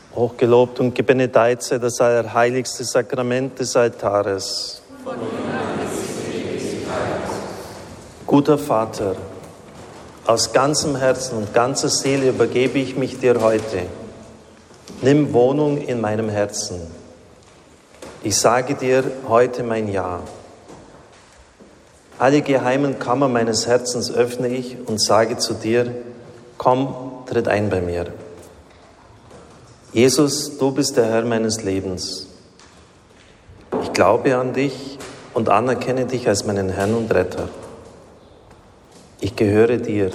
Hochgelobt und gebenedeit sei das allerheiligste Sakrament des Altares. Guter Vater, aus ganzem Herzen und ganzer Seele übergebe ich mich dir heute. Nimm Wohnung in meinem Herzen. Ich sage dir heute mein Ja. Alle geheimen Kammern meines Herzens öffne ich und sage zu dir, komm, tritt ein bei mir. Jesus, du bist der Herr meines Lebens. Ich glaube an dich und anerkenne dich als meinen Herrn und Retter. Ich gehöre dir.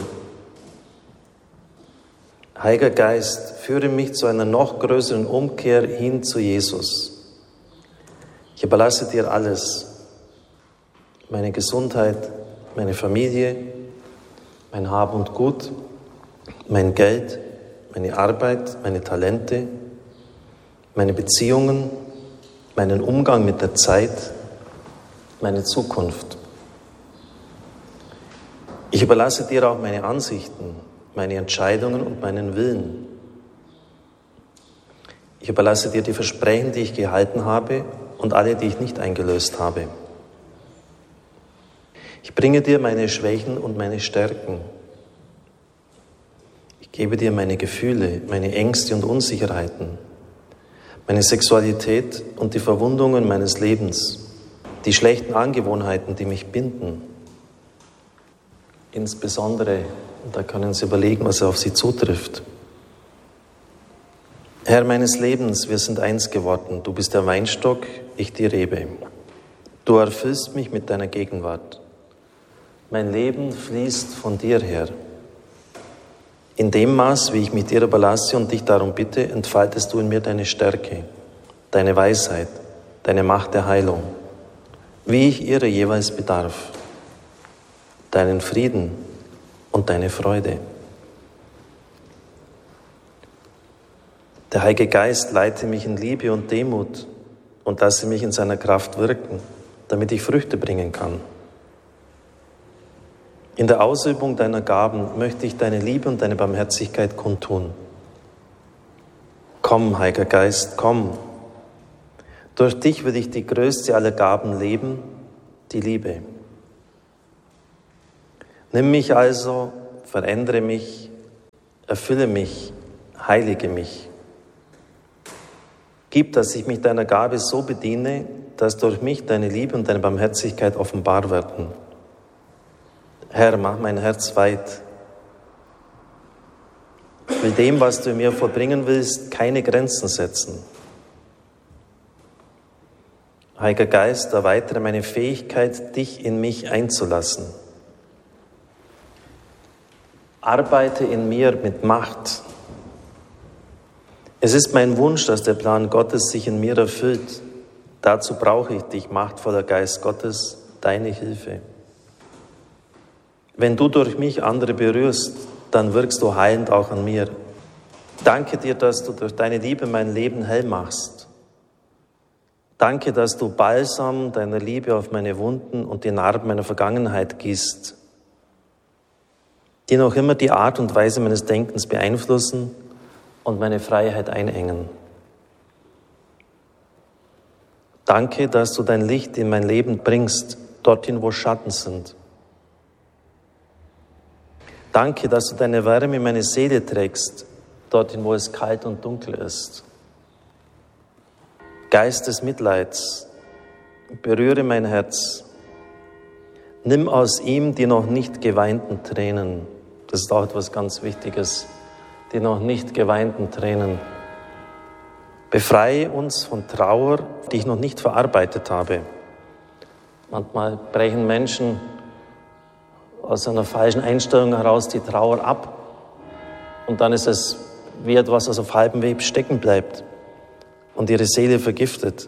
Heiliger Geist, führe mich zu einer noch größeren Umkehr hin zu Jesus. Ich überlasse dir alles, meine Gesundheit, meine Familie, mein Hab und Gut, mein Geld, meine Arbeit, meine Talente, meine Beziehungen, meinen Umgang mit der Zeit, meine Zukunft. Ich überlasse dir auch meine Ansichten, meine Entscheidungen und meinen Willen. Ich überlasse dir die Versprechen, die ich gehalten habe und alle, die ich nicht eingelöst habe. Ich bringe dir meine Schwächen und meine Stärken. Ich gebe dir meine Gefühle, meine Ängste und Unsicherheiten, meine Sexualität und die Verwundungen meines Lebens, die schlechten Angewohnheiten, die mich binden. Insbesondere, da können Sie überlegen, was auf Sie zutrifft. Herr meines Lebens, wir sind eins geworden. Du bist der Weinstock, ich die Rebe. Du erfüllst mich mit deiner Gegenwart. Mein Leben fließt von dir her. In dem Maß, wie ich mich dir überlasse und dich darum bitte, entfaltest du in mir deine Stärke, deine Weisheit, deine Macht der Heilung, wie ich ihrer jeweils bedarf, deinen Frieden und deine Freude. Der Heilige Geist leite mich in Liebe und Demut und lasse mich in seiner Kraft wirken, damit ich Früchte bringen kann. In der Ausübung deiner Gaben möchte ich deine Liebe und deine Barmherzigkeit kundtun. Komm, Heiliger Geist, komm. Durch dich will ich die größte aller Gaben leben, die Liebe. Nimm mich also, verändere mich, erfülle mich, heilige mich. Gib, dass ich mich deiner Gabe so bediene, dass durch mich deine Liebe und deine Barmherzigkeit offenbar werden. Herr, mach mein Herz weit. Ich will dem, was du in mir vollbringen willst, keine Grenzen setzen. Heiliger Geist, erweitere meine Fähigkeit, dich in mich einzulassen. Arbeite in mir mit Macht. Es ist mein Wunsch, dass der Plan Gottes sich in mir erfüllt. Dazu brauche ich dich, machtvoller Geist Gottes, deine Hilfe. Wenn du durch mich andere berührst, dann wirkst du heilend auch an mir. Danke dir, dass du durch deine Liebe mein Leben hell machst. Danke, dass du Balsam deiner Liebe auf meine Wunden und die Narben meiner Vergangenheit gießt, die noch immer die Art und Weise meines Denkens beeinflussen und meine Freiheit einengen. Danke, dass du dein Licht in mein Leben bringst, dorthin, wo Schatten sind. Danke, dass du deine Wärme in meine Seele trägst, dorthin, wo es kalt und dunkel ist. Geist des Mitleids, berühre mein Herz. Nimm aus ihm die noch nicht geweinten Tränen. Das ist auch etwas ganz Wichtiges. Die noch nicht geweinten Tränen. Befreie uns von Trauer, die ich noch nicht verarbeitet habe. Manchmal brechen Menschen aus einer falschen Einstellung heraus die Trauer ab. Und dann ist es wie etwas, was auf halbem Weg stecken bleibt und ihre Seele vergiftet.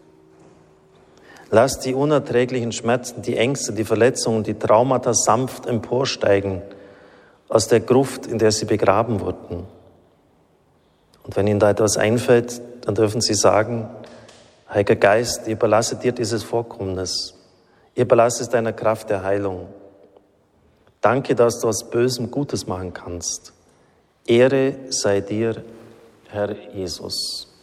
Lass die unerträglichen Schmerzen, die Ängste, die Verletzungen, die Traumata sanft emporsteigen aus der Gruft, in der sie begraben wurden. Und wenn Ihnen da etwas einfällt, dann dürfen Sie sagen, Heiliger Geist, ich überlasse dir dieses Vorkommnis. Ich überlasse es deiner Kraft der Heilung. Danke, dass du aus Bösem Gutes machen kannst. Ehre sei dir Herr Jesus.